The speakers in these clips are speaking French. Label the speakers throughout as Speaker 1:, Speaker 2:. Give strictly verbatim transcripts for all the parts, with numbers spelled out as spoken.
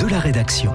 Speaker 1: la rédaction.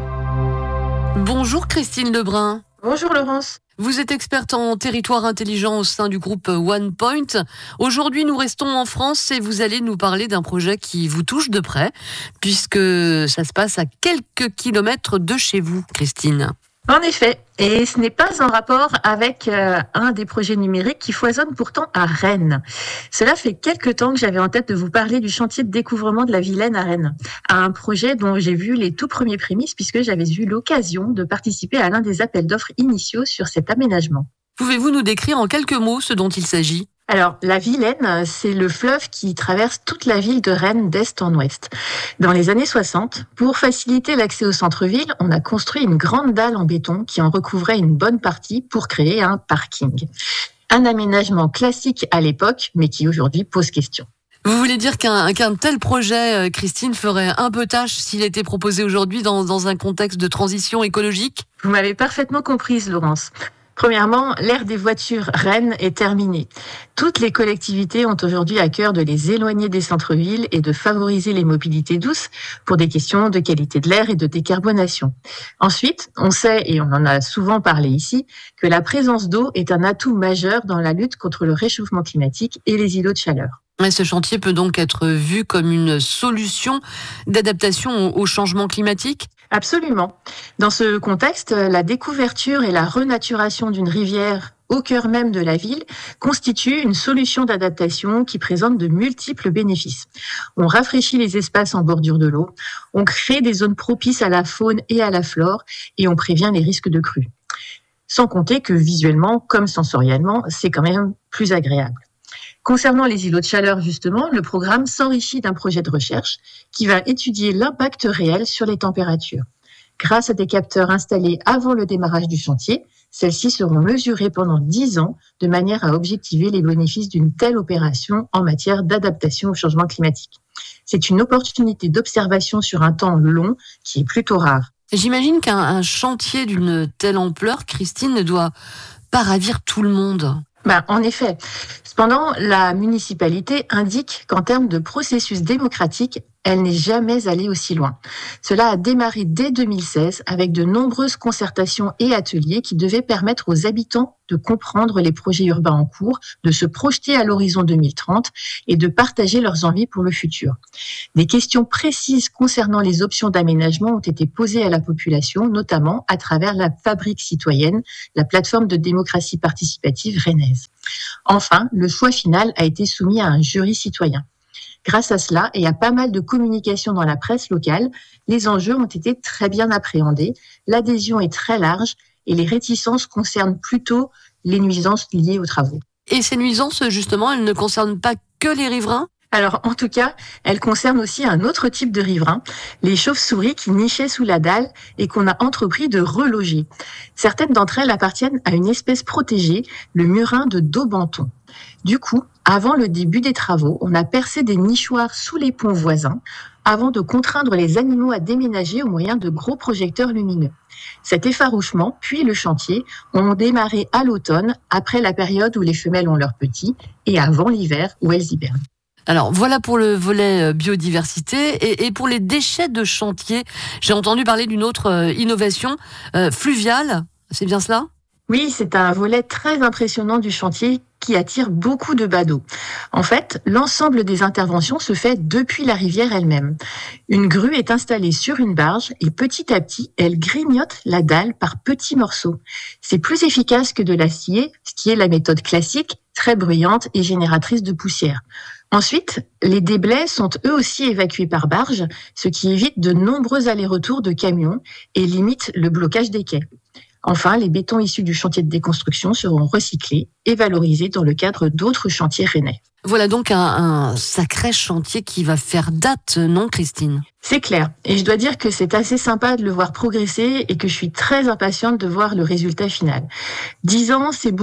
Speaker 2: Bonjour Christine Lebrun.
Speaker 3: Bonjour Laurence.
Speaker 2: Vous êtes experte en territoire intelligent au sein du groupe OnePoint. Aujourd'hui, nous restons en France et vous allez nous parler d'un projet qui vous touche de près, puisque ça se passe à quelques kilomètres de chez vous, Christine.
Speaker 3: En effet, et ce n'est pas en rapport avec euh, un des projets numériques qui foisonne pourtant à Rennes. Cela fait quelques temps que j'avais en tête de vous parler du chantier de découvrement de la Vilaine à Rennes, un projet dont j'ai vu les tout premiers prémices puisque j'avais eu l'occasion de participer à l'un des appels d'offres initiaux sur cet aménagement.
Speaker 2: Pouvez-vous nous décrire en quelques mots ce dont il s'agit ?
Speaker 3: Alors, la Vilaine, c'est le fleuve qui traverse toute la ville de Rennes d'est en ouest. Dans les années soixante, pour faciliter l'accès au centre-ville, on a construit une grande dalle en béton qui en recouvrait une bonne partie pour créer un parking. Un aménagement classique à l'époque, mais qui aujourd'hui pose question.
Speaker 2: Vous voulez dire qu'un, qu'un tel projet, Christine, ferait un peu tâche s'il était proposé aujourd'hui dans, dans un contexte de transition écologique ?
Speaker 3: Vous m'avez parfaitement comprise, Laurence. Premièrement, l'ère des voitures Rennes est terminée. Toutes les collectivités ont aujourd'hui à cœur de les éloigner des centres-villes et de favoriser les mobilités douces pour des questions de qualité de l'air et de décarbonation. Ensuite, on sait, et on en a souvent parlé ici, que la présence d'eau est un atout majeur dans la lutte contre le réchauffement climatique et les îlots de chaleur.
Speaker 2: Mais ce chantier peut donc être vu comme une solution d'adaptation au changement climatique ?
Speaker 3: Absolument. Dans ce contexte, la découverture et la renaturation d'une rivière au cœur même de la ville constitue une solution d'adaptation qui présente de multiples bénéfices. On rafraîchit les espaces en bordure de l'eau, on crée des zones propices à la faune et à la flore et on prévient les risques de crues. Sans compter que visuellement comme sensoriellement, c'est quand même plus agréable. Concernant les îlots de chaleur, justement, le programme s'enrichit d'un projet de recherche qui va étudier l'impact réel sur les températures. Grâce à des capteurs installés avant le démarrage du chantier, celles-ci seront mesurées pendant dix ans de manière à objectiver les bénéfices d'une telle opération en matière d'adaptation au changement climatique. C'est une opportunité d'observation sur un temps long qui est plutôt rare.
Speaker 2: J'imagine qu'un un chantier d'une telle ampleur, Christine, ne doit pas ravir tout le monde.
Speaker 3: Ben, en effet. Cependant, la municipalité indique qu'en termes de processus démocratique, elle n'est jamais allée aussi loin. Cela a démarré dès deux mille seize avec de nombreuses concertations et ateliers qui devaient permettre aux habitants de comprendre les projets urbains en cours, de se projeter à l'horizon deux mille trente et de partager leurs envies pour le futur. Des questions précises concernant les options d'aménagement ont été posées à la population, notamment à travers la Fabrique citoyenne, la plateforme de démocratie participative rennaise. Enfin, le choix final a été soumis à un jury citoyen. Grâce à cela et à pas mal de communication dans la presse locale, les enjeux ont été très bien appréhendés, l'adhésion est très large et les réticences concernent plutôt les nuisances liées aux travaux.
Speaker 2: Et ces nuisances, justement, elles ne concernent pas que les riverains ?
Speaker 3: Alors, en tout cas, elles concernent aussi un autre type de riverains, les chauves-souris qui nichaient sous la dalle et qu'on a entrepris de reloger. Certaines d'entre elles appartiennent à une espèce protégée, le murin de Daubenton. Du coup, avant le début des travaux, on a percé des nichoirs sous les ponts voisins avant de contraindre les animaux à déménager au moyen de gros projecteurs lumineux. Cet effarouchement, puis le chantier, ont démarré à l'automne, après la période où les femelles ont leurs petits, et avant l'hiver où elles hibernent.
Speaker 2: Alors voilà pour le volet biodiversité et, et pour les déchets de chantier, j'ai entendu parler d'une autre innovation euh, fluviale, c'est bien cela ?
Speaker 3: Oui, c'est un volet très impressionnant du chantier qui attire beaucoup de badauds. En fait, l'ensemble des interventions se fait depuis la rivière elle-même. Une grue est installée sur une barge et petit à petit, elle grignote la dalle par petits morceaux. C'est plus efficace que de la scier, ce qui est la méthode classique, très bruyante et génératrice de poussière. Ensuite, les déblais sont eux aussi évacués par barge, ce qui évite de nombreux allers-retours de camions et limite le blocage des quais. Enfin, les bétons issus du chantier de déconstruction seront recyclés et valorisés dans le cadre d'autres chantiers rennais.
Speaker 2: Voilà donc un, un sacré chantier qui va faire date, non Christine ?
Speaker 3: C'est clair. Et je dois dire que c'est assez sympa de le voir progresser et que je suis très impatiente de voir le résultat final. Dix ans, c'est beaucoup.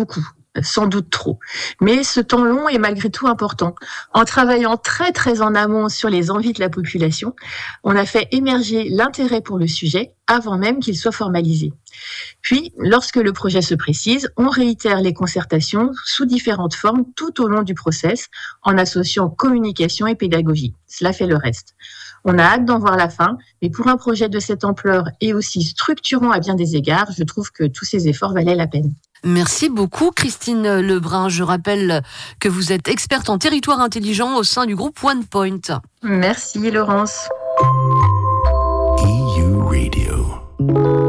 Speaker 3: sans doute trop. Mais ce temps long est malgré tout important. En travaillant très très en amont sur les envies de la population, on a fait émerger l'intérêt pour le sujet avant même qu'il soit formalisé. Puis, lorsque le projet se précise, on réitère les concertations sous différentes formes tout au long du process, en associant communication et pédagogie. Cela fait le reste. On a hâte d'en voir la fin, mais pour un projet de cette ampleur et aussi structurant à bien des égards, je trouve que tous ces efforts valaient la peine.
Speaker 2: Merci beaucoup Christine Lebrun. Je rappelle que vous êtes experte en territoire intelligent au sein du groupe OnePoint.
Speaker 3: Merci Laurence.
Speaker 1: E U Radio.